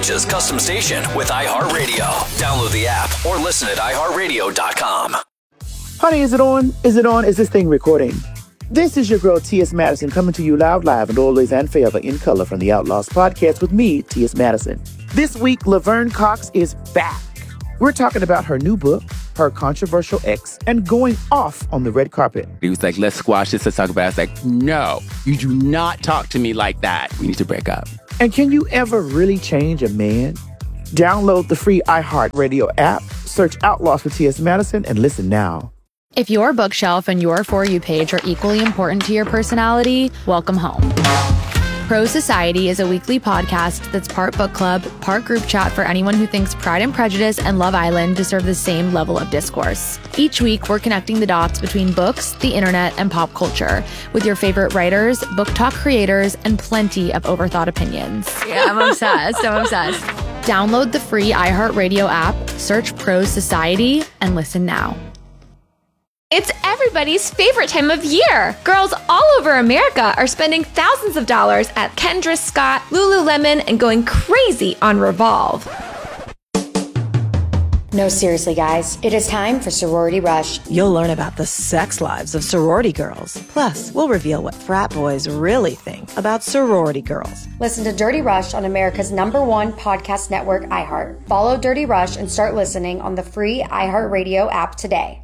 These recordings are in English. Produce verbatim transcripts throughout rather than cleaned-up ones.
Georgia's custom station with iHeartRadio. Download the app or listen at i heart radio dot com. Honey, is it on? Is it on? Is this thing recording? This is your girl, T S. Madison, coming to you loud, live, and always and forever in color from the Outlaws podcast with me, T S. Madison. This week, Laverne Cox is back. We're talking about her new book, her controversial ex, and going off on the red carpet. He was like, let's squash this, let's talk about it. I was like, no, you do not talk to me like that. We need to break up. And can you ever really change a man? Download the free iHeartRadio app, search Outlaws for T S. Madison, and listen now. If your bookshelf and your For You page are equally important to your personality, welcome home. Prose Society is a weekly podcast that's part book club, part group chat for anyone who thinks Pride and Prejudice and Love Island deserve the same level of discourse. Each week, we're connecting the dots between books, the internet, and pop culture with your favorite writers, book talk creators, and plenty of overthought opinions. Yeah, I'm obsessed. I'm obsessed. Download the free iHeartRadio app, search Prose Society, and listen now. It's everybody's favorite time of year. Girls all over America are spending thousands of dollars at Kendra Scott, Lululemon, and going crazy on Revolve. No, seriously, guys. It is time for Sorority Rush. You'll learn about the sex lives of sorority girls. Plus, we'll reveal what frat boys really think about sorority girls. Listen to Dirty Rush on America's number one podcast network, iHeart. Follow Dirty Rush and start listening on the free iHeartRadio app today.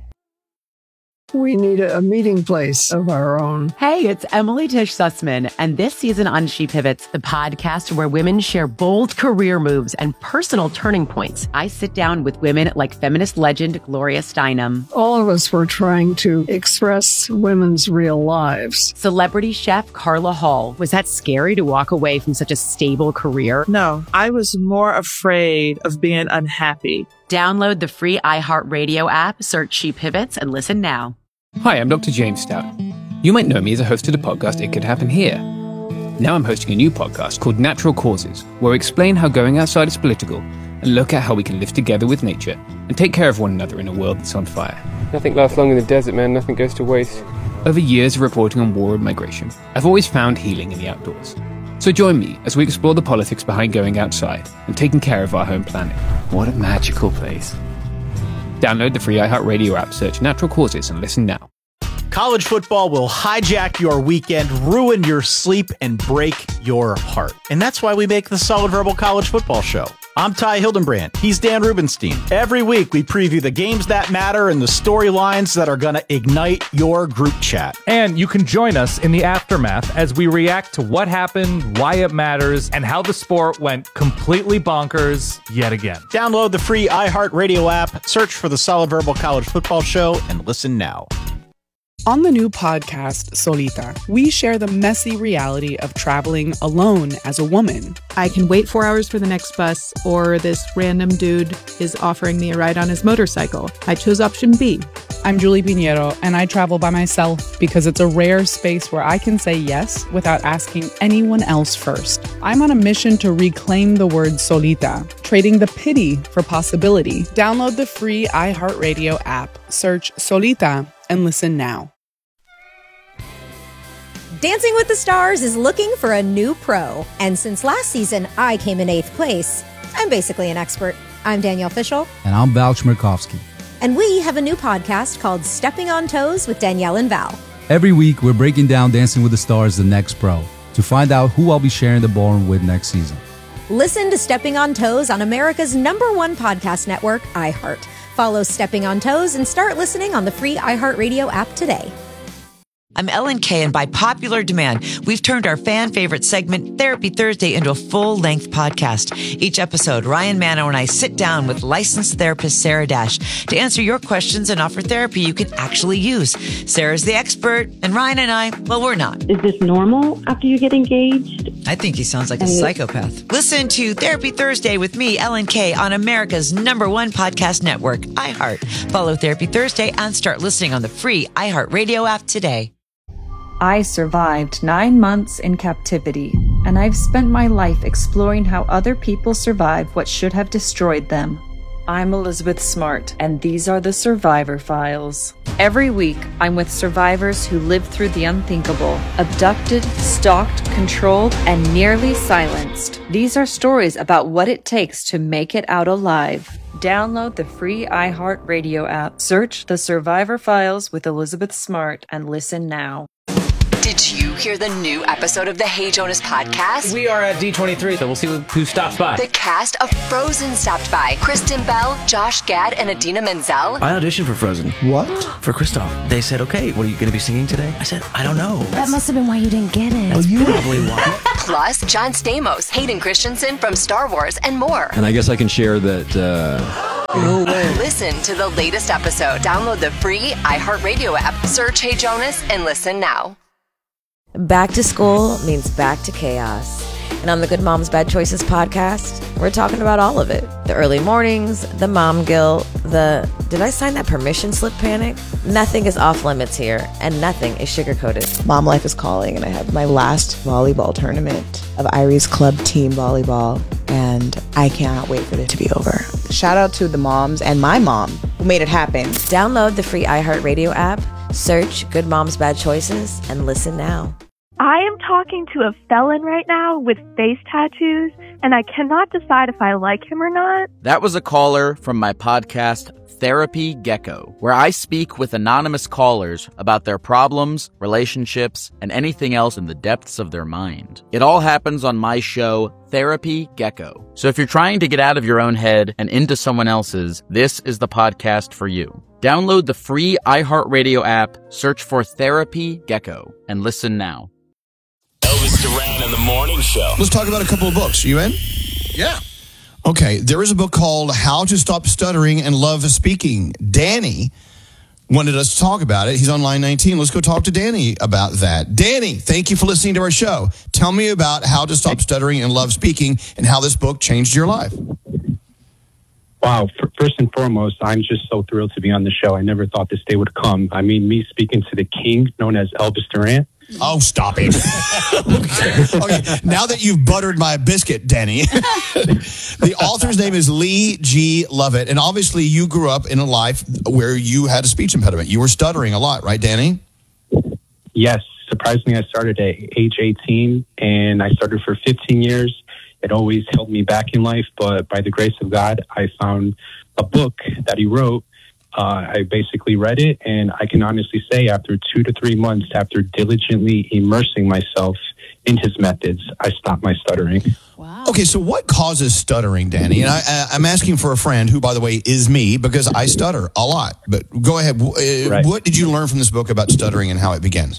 We need a meeting place of our own. Hey, it's Emily Tish Sussman, and this season on She Pivots, the podcast where women share bold career moves and personal turning points. I sit down with women like feminist legend Gloria Steinem. All of us were trying to express women's real lives. Celebrity chef Carla Hall. Was that scary to walk away from such a stable career? No, I was more afraid of being unhappy. Download the free iHeartRadio app, search She Pivots, and listen now. Hi, I'm Doctor James Stout. You might know me as a host of the podcast It Could Happen Here. Now I'm hosting a new podcast called Natural Causes, where we explain how going outside is political and look at how we can live together with nature and take care of one another in a world that's on fire. Nothing lasts long in the desert, man. Nothing goes to waste. Over years of reporting on war and migration, I've always found healing in the outdoors. So join me as we explore the politics behind going outside and taking care of our home planet. What a magical place. Download the free iHeartRadio app, search Natural Causes, and listen now. College football will hijack your weekend, ruin your sleep, and break your heart. And that's why we make the Solid Verbal College Football Show. I'm Ty Hildenbrand. He's Dan Rubenstein. Every week, we preview the games that matter and the storylines that are going to ignite your group chat. And you can join us in the aftermath as we react to what happened, why it matters, and how the sport went completely bonkers yet again. Download the free iHeartRadio app, search for the Solid Verbal College Football Show, and listen now. On the new podcast, Solita, we share the messy reality of traveling alone as a woman. I can wait four hours for the next bus, or this random dude is offering me a ride on his motorcycle. I chose option B. I'm Julie Pinheiro, and I travel by myself because it's a rare space where I can say yes without asking anyone else first. I'm on a mission to reclaim the word solita, trading the pity for possibility. Download the free iHeartRadio app, search Solita, and listen now. Dancing with the Stars is looking for a new pro. And since last season, I came in eighth place. I'm basically an expert. I'm Danielle Fishel. And I'm Val Chmerkovskiy. And we have a new podcast called Stepping on Toes with Danielle and Val. Every week, we're breaking down Dancing with the Stars, the next pro, to find out who I'll be sharing the ballroom with next season. Listen to Stepping on Toes on America's number one podcast network, iHeart. Follow Stepping on Toes and start listening on the free iHeartRadio app today. I'm Ellen Kay, and by popular demand, we've turned our fan favorite segment, Therapy Thursday, into a full-length podcast. Each episode, Ryan Manno and I sit down with licensed therapist Sarah Dash to answer your questions and offer therapy you can actually use. Sarah's the expert, and Ryan and I, well, we're not. Is this normal after you get engaged? I think he sounds like a psychopath. Listen to Therapy Thursday with me, Ellen Kay, on America's number one podcast network, iHeart. Follow Therapy Thursday and start listening on the free iHeartRadio app today. I survived nine months in captivity, and I've spent my life exploring how other people survived what should have destroyed them. I'm Elizabeth Smart, and these are the Survivor Files. Every week, I'm with survivors who lived through the unthinkable, abducted, stalked, controlled, and nearly silenced. These are stories about what it takes to make it out alive. Download the free iHeartRadio app, search The Survivor Files with Elizabeth Smart, and listen now. Did you hear the new episode of the Hey Jonas podcast? We are at D twenty-three, so we'll see who stops by. The cast of Frozen stopped by. Kristen Bell, Josh Gad, and Adina Menzel. I auditioned for Frozen. What? For Kristoff. They said, okay, what are you going to be singing today? I said, I don't know. That must have been why you didn't get it. That's you probably why. Plus, John Stamos, Hayden Christensen from Star Wars, and more. And I guess I can share that, uh... No way. Listen to the latest episode. Download the free iHeartRadio app. Search Hey Jonas and listen now. Back to school means back to chaos. And on the Good Moms Bad Choices podcast, we're talking about all of it. The early mornings, the mom guilt, the did I sign that permission slip panic? Nothing is off limits here, and nothing is sugar-coated. Mom life is calling, and I have my last volleyball tournament of Irie's club team volleyball, and I cannot wait for it to be over. Shout out to the moms and my mom who made it happen. Download the free iHeartRadio app, search Good Moms Bad Choices, and listen now. I am talking to a felon right now with face tattoos, and I cannot decide if I like him or not. That was a caller from my podcast, Therapy Gecko, where I speak with anonymous callers about their problems, relationships, and anything else in the depths of their mind. It all happens on my show, Therapy Gecko. So if you're trying to get out of your own head and into someone else's, this is the podcast for you. Download the free iHeartRadio app, search for Therapy Gecko, and listen now. Elvis Duran in the Morning Show. Let's talk about a couple of books. You in? Yeah. Okay, there is a book called How to Stop Stuttering and Love Speaking. Danny wanted us to talk about it. He's on line nineteen. Let's go talk to Danny about that. Danny, thank you for listening to our show. Tell me about How to Stop Stuttering and Love Speaking and how this book changed your life. Wow. First and foremost, I'm just so thrilled to be on the show. I never thought this day would come. I mean, me speaking to the king known as Elvis Duran. Oh, stop it. okay. okay, now that you've buttered my biscuit, Danny, the author's name is Lee G. Lovett, and obviously you grew up in a life where you had a speech impediment. You were stuttering a lot, right, Danny? Yes. Surprisingly, I started at age eighteen, and I started for fifteen years. It always held me back in life, but by the grace of God, I found a book that he wrote. Uh, I basically read it, and I can honestly say after two to three months, after diligently immersing myself in his methods, I stopped my stuttering. Wow. Okay, so what causes stuttering, Danny? And I, I, I'm asking for a friend who, by the way, is me, because I stutter a lot. But go ahead. Uh, Right. What did you learn from this book about stuttering and how it begins?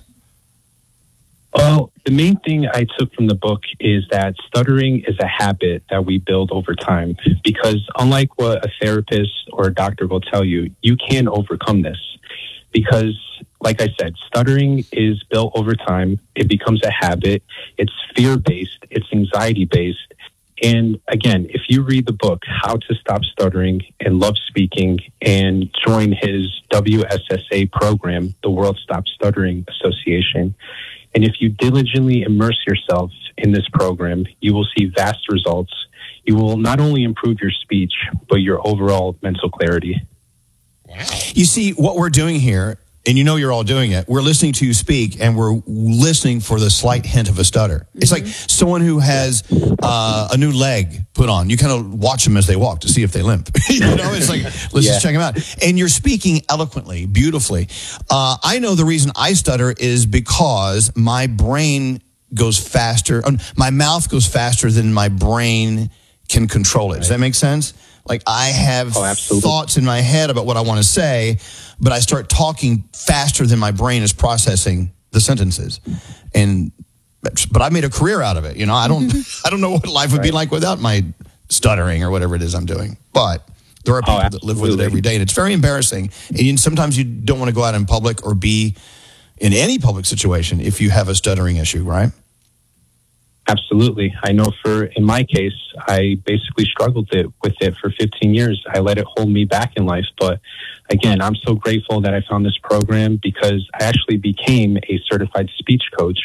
Well, the main thing I took from the book is that stuttering is a habit that we build over time, because unlike what a therapist or a doctor will tell you, you can overcome this because, like I said, stuttering is built over time. It becomes a habit. It's fear-based. It's anxiety-based. And again, if you read the book, How to Stop Stuttering and Love Speaking, and join his W S S A program, the World Stop Stuttering Association, and if you diligently immerse yourself in this program, you will see vast results. You will not only improve your speech, but your overall mental clarity. You see, what we're doing here, and you know you're all doing it, we're listening to you speak, and we're listening for the slight hint of a stutter. It's like someone who has uh, a new leg put on. You kind of watch them as they walk to see if they limp. you know, it's like, let's Yeah. just check them out. And you're speaking eloquently, beautifully. Uh, I know the reason I stutter is because my brain goes faster. uh, My mouth goes faster than my brain can control it. Does that make sense? Like I have thoughts in my head about what I want to say, but I start talking faster than my brain is processing the sentences. And but I made a career out of it. You know, I don't I don't know what life would be like without my stuttering or whatever it is I'm doing. But there are people that live with it every day, and it's very embarrassing. And you, sometimes you don't want to go out in public or be in any public situation if you have a stuttering issue, right? Absolutely. I know for, in my case, I basically struggled it, with it for fifteen years. I let it hold me back in life. But again, I'm so grateful that I found this program because I actually became a certified speech coach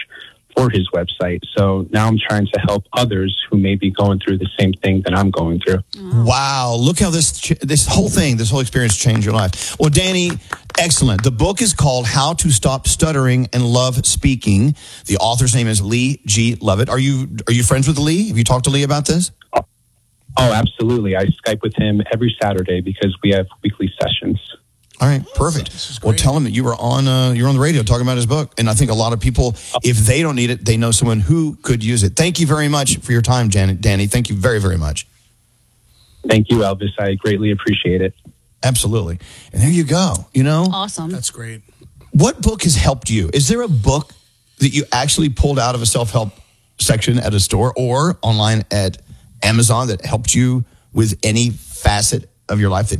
for his website. So now I'm trying to help others who may be going through the same thing that I'm going through. Wow. Look how this ch- this whole thing, this whole experience changed your life. Well, Danny, excellent. The book is called How to Stop Stuttering and Love Speaking. The author's name is Lee G. Lovett. Are you are you friends with Lee? Have you talked to Lee about this? Oh, oh absolutely. I Skype with him every Saturday because we have weekly sessions. All right, perfect. Well, tell him that you were on uh, you're on the radio talking about his book, and I think a lot of people, if they don't need it, they know someone who could use it. Thank you very much for your time, Janet, Danny. Thank you very, very much. Thank you, Elvis. I greatly appreciate it. Absolutely. And there you go. You know, Awesome. That's great. What book has helped you? Is there a book that you actually pulled out of a self-help section at a store or online at Amazon that helped you with any facet of your life that